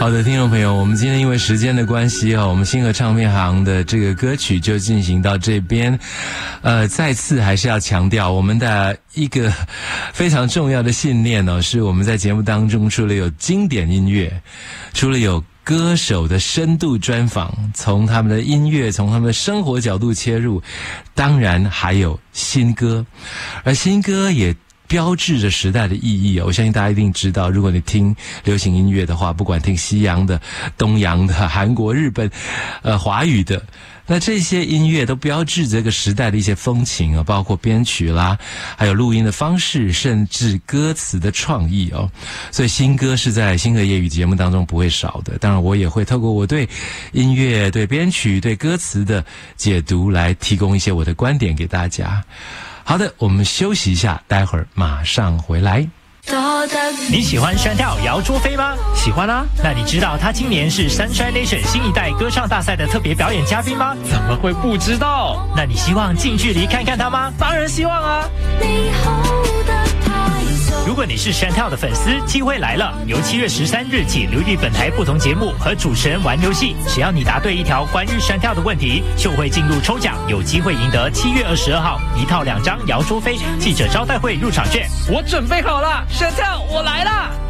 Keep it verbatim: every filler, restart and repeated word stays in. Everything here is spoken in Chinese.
好的，听众朋友，我们今天因为时间的关系啊，我们星河唱片行的这个歌曲就进行到这边。呃，再次还是要强调我们的一个非常重要的信念呢、哦，是我们在节目当中除了有经典音乐，除了有歌手的深度专访，从他们的音乐，从他们的生活角度切入，当然还有新歌，而新歌也标志着时代的意义。我相信大家一定知道，如果你听流行音乐的话，不管听西洋的、东洋的、韩国、日本、呃华语的，那这些音乐都标志着这个时代的一些风情啊，包括编曲啦，还有录音的方式，甚至歌词的创意哦。所以新歌是在星河夜语节目当中不会少的。当然，我也会透过我对音乐、对编曲、对歌词的解读，来提供一些我的观点给大家。好的，我们休息一下，待会儿马上回来。 你喜欢山跳姚卓菲吗？ 喜欢啊。 那你知道他今年是 Sunshine Nation 新一代歌唱大赛的特别表演嘉宾吗？ 怎么会不知道？ 那你希望近距离看看他吗？ 当然希望啊。 如果你是山跳的粉丝，机会来了！由七月十三日起，留意本台不同节目和主持人玩游戏，只要你答对一条关于山跳的问题，就会进入抽奖，有机会赢得七月二十二号一套两张姚卓菲记者招待会入场券。 我准备好了，山跳，我来了。